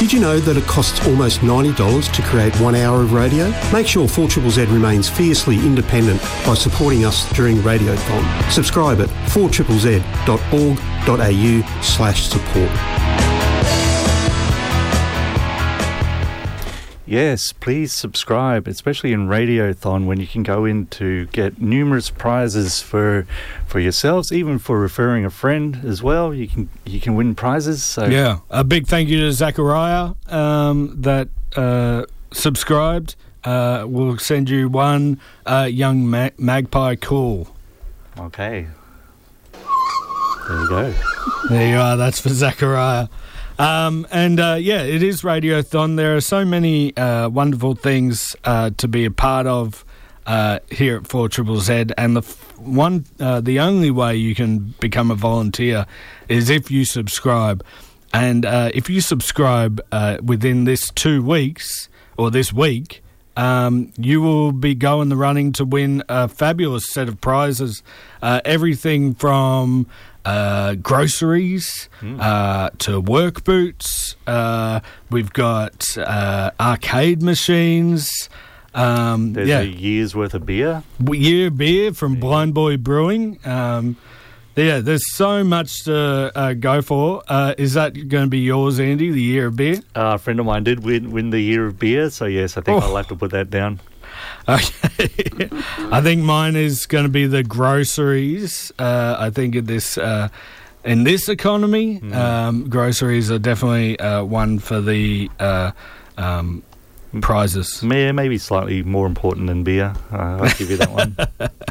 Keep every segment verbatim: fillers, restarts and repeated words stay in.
Did you know that it costs almost ninety dollars to create one hour of radio? Make sure four Z Z Z remains fiercely independent by supporting us during Radiothon. Subscribe at four z z z dot org dot a u slash support. Yes, please subscribe, especially in Radiothon, when you can go in to get numerous prizes for for yourselves, even for referring a friend as well. You can you can win prizes. So yeah, a big thank you to Zachariah um, that uh, subscribed. Uh, we'll send you one uh, young ma- magpie call. Okay. There you go. There you are. That's for Zachariah. Um, and, uh, yeah, it is Radiothon. There are so many uh, wonderful things uh, to be a part of uh, here at four Z Z Z. And the f- one, uh, the only way you can become a volunteer is if you subscribe. And uh, if you subscribe uh, within this two weeks or this week, um, you will be going the running to win a fabulous set of prizes. Uh, everything from... Uh, groceries mm. uh, to work boots. Uh, we've got uh, arcade machines. Um, There's yeah. a year's worth of beer. Year beer from yeah. Blind Boy Brewing. Um, yeah, there's so much to uh, go for. Uh, is that going to be yours, Andy, the year of beer? Uh, a friend of mine did win, win the year of beer, so yes, I think oh. I'll have to put that down. Okay. I think mine is going to be the groceries. Uh, I think in this uh, in this economy, mm. um, groceries are definitely uh, one for the uh, um, prizes. Yeah, maybe slightly more important than beer. Uh, I'll give you that one.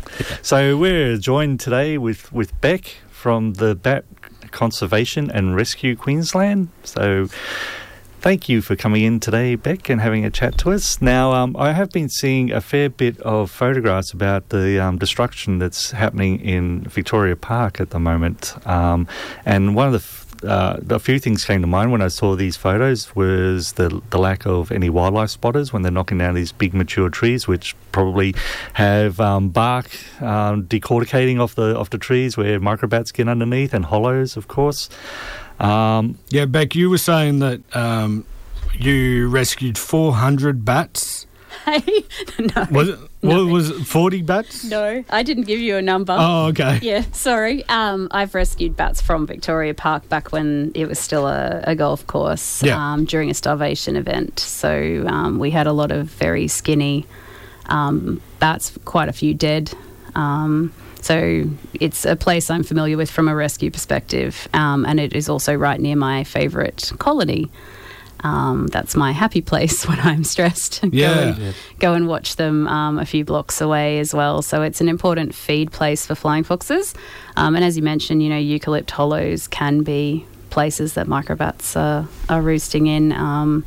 So we're joined today with, with Beck from the Bat Conservation and Rescue Queensland. So... thank you for coming in today, Beck, and having a chat to us. Now, um, I have been seeing a fair bit of photographs about the um, destruction that's happening in Victoria Park at the moment. Um, and one of the, f- uh, a few things came to mind when I saw these photos was the, the lack of any wildlife spotters when they're knocking down these big mature trees, which probably have um, bark um, decorticating off the, off the trees where microbats get underneath, and hollows, of course. Um, yeah, Beck, you were saying that um, you rescued four hundred bats. Hey, no. Was it, no. was it forty bats? No, I didn't give you a number. Oh, okay. Yeah, sorry. Um, I've rescued bats from Victoria Park back when it was still a, a golf course yeah. um, during a starvation event. So um, we had a lot of very skinny um, bats, quite a few dead. Um So it's a place I'm familiar with from a rescue perspective, um, and it is also right near my favourite colony. Um, that's my happy place when I'm stressed. Yeah. go, and, yeah. go and watch them um, a few blocks away as well. So it's an important feed place for flying foxes. Um, and as you mentioned, you know, eucalypt hollows can be places that microbats are, are roosting in. Um,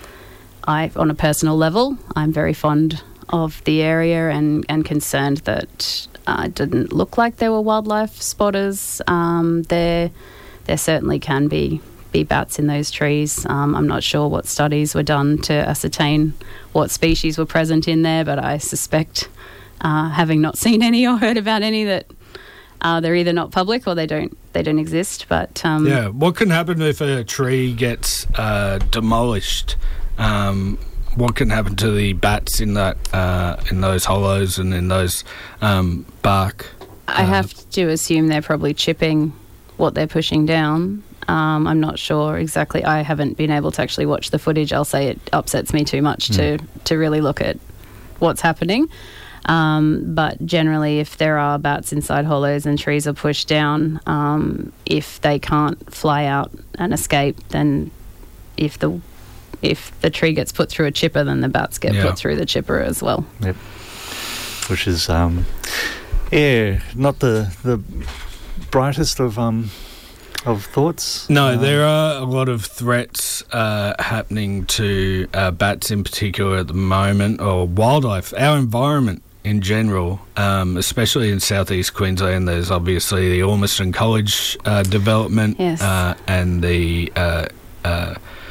I, on a personal level, I'm very fond of the area and, and concerned that uh, it didn't look like there were wildlife spotters. Um, there there certainly can be, be bats in those trees. Um, I'm not sure what studies were done to ascertain what species were present in there, but I suspect, uh, having not seen any or heard about any, that uh, they're either not public or they don't they don't exist. But um, yeah, what can happen if a tree gets uh, demolished? Um, What can happen to the bats in that uh, in those hollows and in those um, bark? I uh, have to assume they're probably chipping what they're pushing down. Um, I'm not sure exactly. I haven't been able to actually watch the footage. I'll say it upsets me too much mm. to, to really look at what's happening. Um, but generally, if there are bats inside hollows and trees are pushed down, um, if they can't fly out and escape, then if the If the tree gets put through a chipper, then the bats get yeah. put through the chipper as well. Yep. Which is, um, yeah, not the the brightest of um of thoughts. No, um, there are a lot of threats uh, happening to uh, bats in particular at the moment, or wildlife, our environment in general, um, especially in southeast Queensland. There's obviously the Ormiston College uh, development yes. uh, and the uh, uh,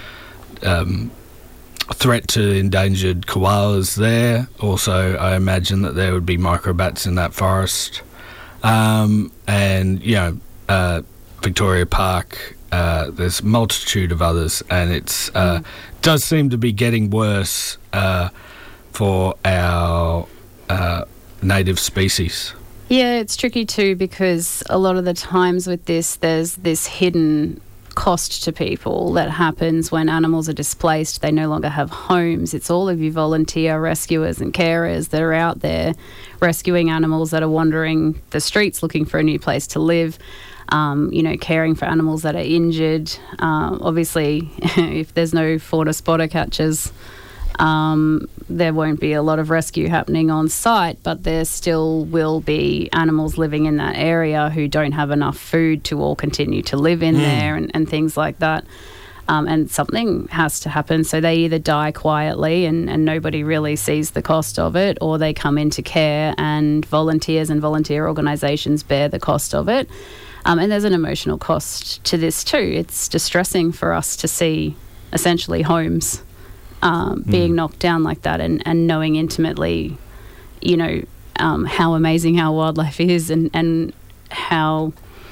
um, threat to endangered koalas there. Also, I imagine that there would be microbats in that forest. Um, and, you know, uh, Victoria Park uh, there's a multitude of others, and it's uh, mm. does seem to be getting worse uh, for our uh, native species. Yeah, it's tricky too, because a lot of the times with this, there's this hidden cost to people that happens when animals are displaced. They no longer have homes. It's all of you volunteer rescuers and carers that are out there rescuing animals that are wandering the streets looking for a new place to live, um, you know, caring for animals that are injured. Uh, obviously, if there's no fauna spotter catchers, Um, there won't be a lot of rescue happening on site, but there still will be animals living in that area who don't have enough food to all continue to live in mm. there and, and things like that. Um, and something has to happen. So they either die quietly and, and nobody really sees the cost of it, or they come into care and volunteers and volunteer organisations bear the cost of it. Um, and there's an emotional cost to this too. It's distressing for us to see essentially homes Um, being mm. knocked down like that, and, and knowing intimately, you know, um, how amazing our wildlife is, and, and how,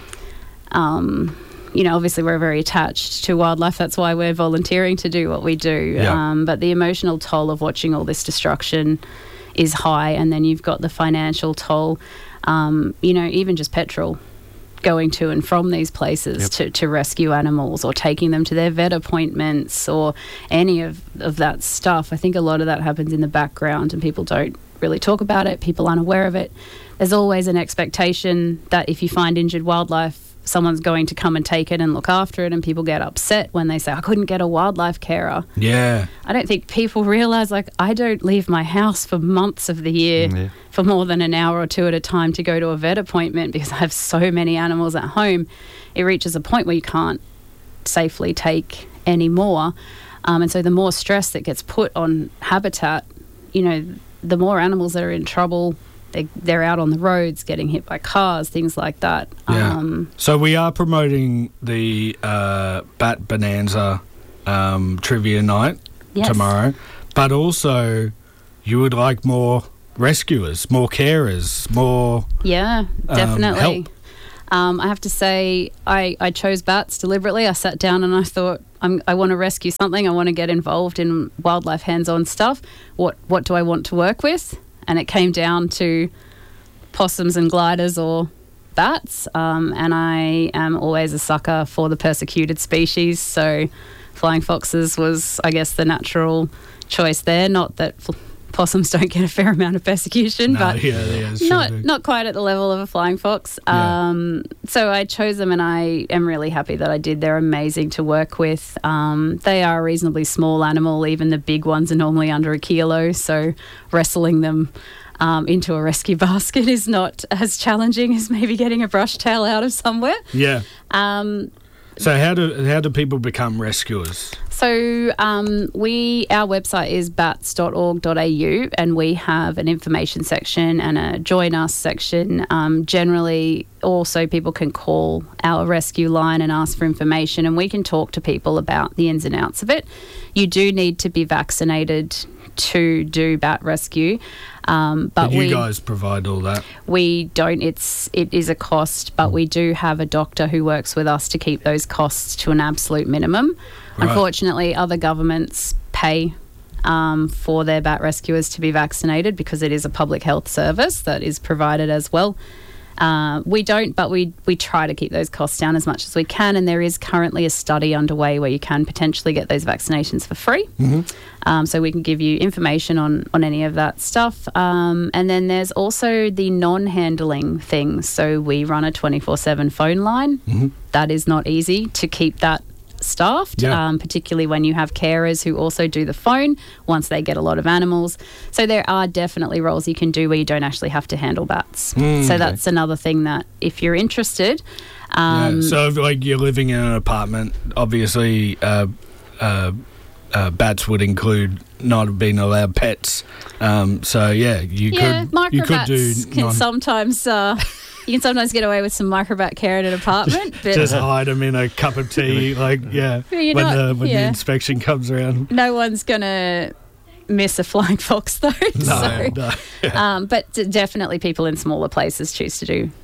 um, you know, obviously we're very attached to wildlife. That's why we're volunteering to do what we do. Yeah. Um, but the emotional toll of watching all this destruction is high, and then you've got the financial toll, um, you know, even just petrol going to and from these places yep. to, to rescue animals, or taking them to their vet appointments, or any of, of that stuff. I think a lot of that happens in the background and people don't really talk about it. People aren't aware of it. There's always an expectation that if you find injured wildlife, someone's going to come and take it and look after it, and people get upset when they say, I couldn't get a wildlife carer. Yeah. I don't think people realise, like, I don't leave my house for months of the year yeah. for more than an hour or two at a time to go to a vet appointment, because I have so many animals at home. It reaches a point where you can't safely take any more. Um, and so the more stress that gets put on habitat, you know, the more animals that are in trouble. They, they're out on the roads getting hit by cars, things like that. Yeah. Um, so we are promoting the uh, Bat Bonanza um, trivia night yes. tomorrow, but also you would like more rescuers, more carers, more yeah, definitely. Um, help. Um, I have to say, I, I chose bats deliberately. I sat down and I thought, I'm, I want to rescue something. I want to get involved in wildlife hands-on stuff. What what do I want to work with? And it came down to possums and gliders or bats. Um, and I am always a sucker for the persecuted species. So flying foxes was, I guess, the natural choice there. Not that f- possums don't get a fair amount of persecution, no, but yeah, yeah, sure not do. not quite at the level of a flying fox. Yeah. Um, so I chose them, and I am really happy that I did. They're amazing to work with. Um, they are a reasonably small animal. Even the big ones are normally under a kilo, so wrestling them um, into a rescue basket is not as challenging as maybe getting a brush tail out of somewhere. Yeah. Um, so how do how do people become rescuers? So um, we our website is bats dot org dot a u, and we have an information section and a join us section. Um, generally, also people can call our rescue line and ask for information, and we can talk to people about the ins and outs of it. You do need to be vaccinated to do bat rescue. Um, but but you we, guys provide all that? We don't. It's it is a cost, but we do have a doctor who works with us to keep those costs to an absolute minimum. Right. Unfortunately, other governments pay um, for their bat rescuers to be vaccinated because it is a public health service that is provided as well. Uh, we don't, but we we try to keep those costs down as much as we can, and there is currently a study underway where you can potentially get those vaccinations for free. Mm-hmm. Um, so we can give you information on, on any of that stuff. Um, and then there's also the non-handling things. So we run a twenty-four seven phone line. Mm-hmm. That is not easy to keep that staffed, yeah. um, particularly when you have carers who also do the phone once they get a lot of animals. So there are definitely roles you can do where you don't actually have to handle bats. Mm, so okay. that's another thing that if you're interested... Um, yeah. So if, like, you're living in an apartment, obviously uh, uh, uh, bats would include not being allowed pets. Um, so, yeah, you yeah, could you could do... microbats can non- sometimes... Uh, You can sometimes get away with some microbat care in an apartment. But just hide them in a cup of tea, like, yeah, You're when, not- the, when yeah. the inspection comes around. no one's going to miss a flying fox, though. No, so, no. Yeah. um, but d- definitely people in smaller places choose to do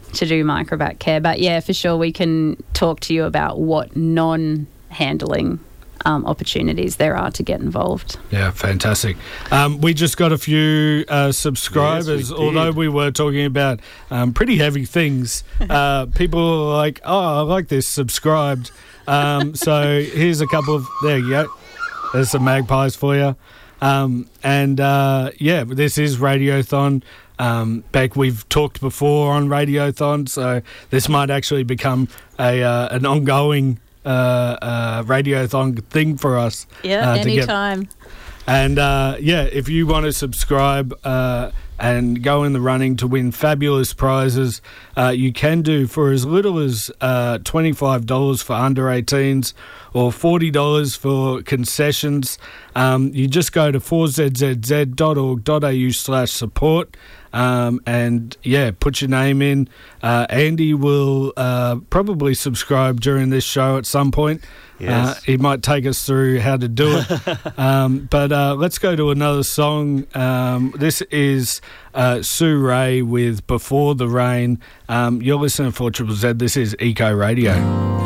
to do microbat care. But yeah, for sure, we can talk to you about what non-handling um, opportunities there are to get involved. Yeah, fantastic. Um, we just got a few uh, subscribers, Yes, we did. although we were talking about um, pretty heavy things. Uh, people were like, oh, I like this, subscribed. Um, so here's a couple of, there you go. There's some magpies for you. Um, and uh, yeah, this is Radiothon. Um, Beck, we've talked before on Radiothon, so this might actually become a uh, an ongoing uh, uh, Radiothon thing for us. Yeah, uh, to get- anytime. And uh, yeah, if you want to subscribe uh, and go in the running to win fabulous prizes, uh, you can do for as little as uh, twenty-five dollars for under eighteens or forty dollars for concessions. Um, you just go to four z z z dot org dot a u slash support. Um, and yeah, put your name in. Uh, Andy will uh, probably subscribe during this show at some point. Yes. Uh, he might take us through how to do it. um, but uh, let's go to another song. Um, this is uh, Sue Ray with Before the Rain. Um, you're listening to four Triple Z. This is Eco Radio.